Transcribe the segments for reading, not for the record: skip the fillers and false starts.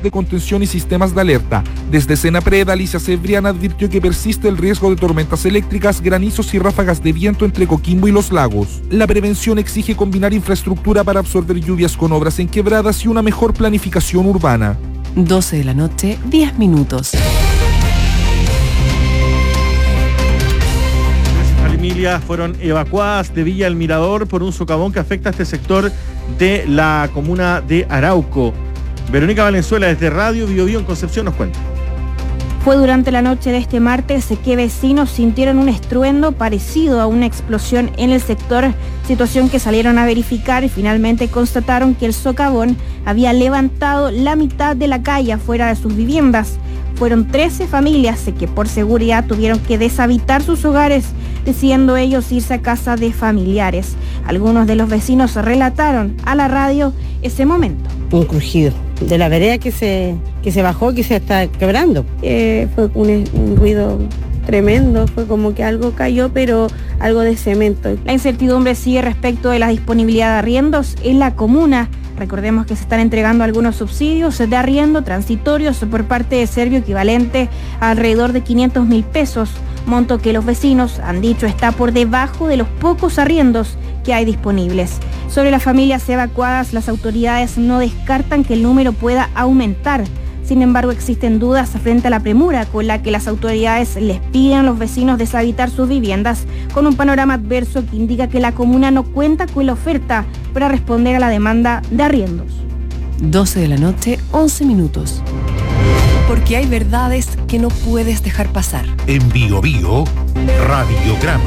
de contención y sistemas de alerta. Desde Senapred, Alicia Cebrián advirtió que persiste el riesgo de tormentas eléctricas, granizos y ráfagas de viento entre Coquimbo y Los Lagos. La prevención exige combinar infraestructura para absorber lluvias con obras en quebradas y una mejor planificación urbana. 12 de la noche, 10 minutos. Familias fueron evacuadas de Villa El Mirador por un socavón que afecta a este sector de la comuna de Arauco. Verónica Valenzuela desde Radio Bio Bio en Concepción nos cuenta. Fue durante la noche de este martes que vecinos sintieron un estruendo parecido a una explosión en el sector, situación que salieron a verificar y finalmente constataron que el socavón había levantado la mitad de la calle afuera de sus viviendas. Fueron 13 familias que por seguridad tuvieron que deshabitar sus hogares, decidiendo ellos irse a casa de familiares. Algunos de los vecinos relataron a la radio ese momento. Un crujido de la vereda que se bajó, que se está quebrando. Fue un ruido tremendo, fue como que algo cayó, pero algo de cemento. La incertidumbre sigue respecto de la disponibilidad de arriendos en la comuna. Recordemos que se están entregando algunos subsidios de arriendo transitorios por parte de Servio equivalente a alrededor de 500.000 pesos, monto que los vecinos han dicho está por debajo de los pocos arriendos que hay disponibles. Sobre las familias evacuadas, las autoridades no descartan que el número pueda aumentar. Sin embargo, existen dudas frente a la premura con la que las autoridades les piden a los vecinos deshabitar sus viviendas, con un panorama adverso que indica que la comuna no cuenta con la oferta para responder a la demanda de arriendos. 12 de la noche, 11 minutos. Porque hay verdades que no puedes dejar pasar. En Bio Bio, Radiograma.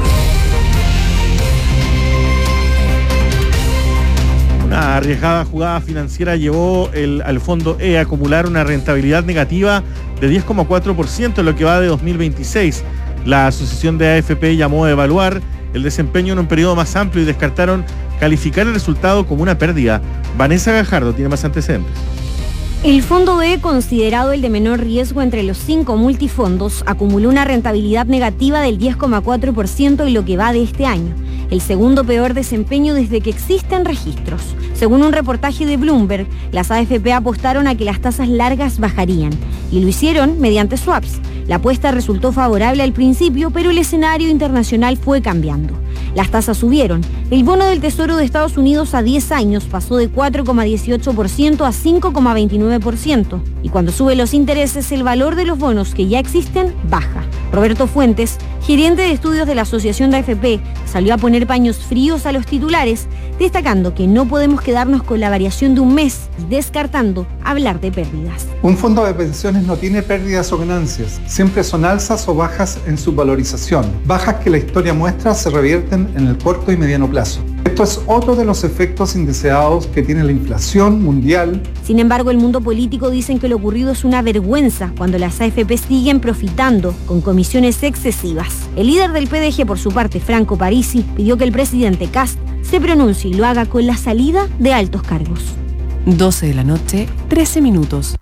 Una arriesgada jugada financiera llevó al fondo E a acumular una rentabilidad negativa de 10,4% en lo que va de 2026. La asociación de AFP llamó a evaluar el desempeño en un periodo más amplio y descartaron calificar el resultado como una pérdida. Vanessa Gajardo tiene más antecedentes. El fondo E, considerado el de menor riesgo entre los 5 multifondos, acumuló una rentabilidad negativa del 10,4% en lo que va de este año, el segundo peor desempeño desde que existen registros. Según un reportaje de Bloomberg, las AFP apostaron a que las tasas largas bajarían y lo hicieron mediante swaps. La apuesta resultó favorable al principio, pero el escenario internacional fue cambiando. Las tasas subieron. El bono del Tesoro de Estados Unidos a 10 años pasó de 4,18% a 5,29%. Y cuando suben los intereses, el valor de los bonos que ya existen baja. Roberto Fuentes, gerente de estudios de la Asociación de AFP, salió a poner paños fríos a los titulares, destacando que no podemos quedarnos con la variación de un mes y descartando hablar de pérdidas. Un fondo de pensiones no tiene pérdidas o ganancias, siempre son alzas o bajas en su valorización, bajas que la historia muestra se revierten en el corto y mediano plazo. Esto es otro de los efectos indeseados que tiene la inflación mundial. Sin embargo, el mundo político dicen que lo ocurrido es una vergüenza cuando las AFP siguen profitando con comisiones excesivas. El líder del PDG, por su parte, Franco Parisi, pidió que el presidente Kast se pronuncie y lo haga con la salida de altos cargos. 12 de la noche, 13 minutos.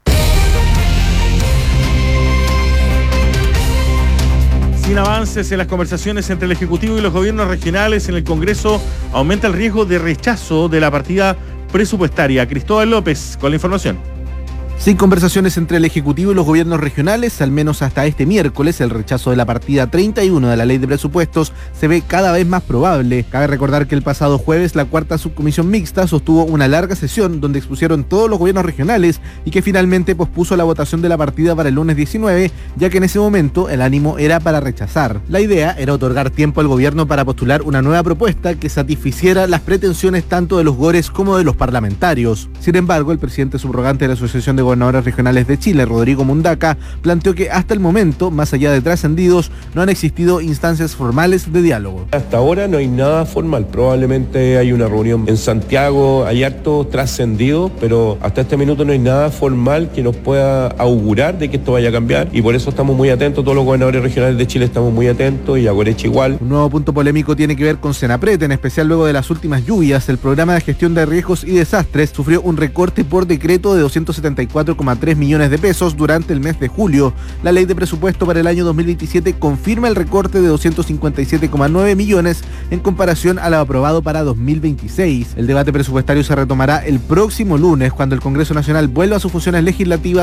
Sin avances en las conversaciones entre el Ejecutivo y los gobiernos regionales en el Congreso, aumenta el riesgo de rechazo de la partida presupuestaria. Cristóbal López con la información. Sin conversaciones entre el Ejecutivo y los gobiernos regionales, al menos hasta este miércoles, el rechazo de la partida 31 de la Ley de Presupuestos se ve cada vez más probable. Cabe recordar que el pasado jueves la cuarta subcomisión mixta sostuvo una larga sesión donde expusieron todos los gobiernos regionales y que finalmente pospuso la votación de la partida para el lunes 19, ya que en ese momento el ánimo era para rechazar. La idea era otorgar tiempo al gobierno para postular una nueva propuesta que satisficiera las pretensiones tanto de los gores como de los parlamentarios. Sin embargo, el presidente subrogante de la Asociación de Gobernadores Regionales de Chile, Rodrigo Mundaca, planteó que hasta el momento, más allá de trascendidos, no han existido instancias formales de diálogo. Hasta ahora no hay nada formal, probablemente hay una reunión en Santiago, hay harto trascendido, pero hasta este minuto no hay nada formal que nos pueda augurar de que esto vaya a cambiar y por eso estamos muy atentos, todos los gobernadores regionales de Chile estamos muy atentos y Agoreche igual. Un nuevo punto polémico tiene que ver con Senapred, en especial luego de las últimas lluvias. El programa de gestión de riesgos y desastres sufrió un recorte por decreto de 274,3 millones de pesos durante el mes de julio. La ley de presupuesto para el año 2027 confirma el recorte de 257,9 millones en comparación a lo aprobado para 2026. El debate presupuestario se retomará el próximo lunes cuando el Congreso Nacional vuelva a sus funciones legislativas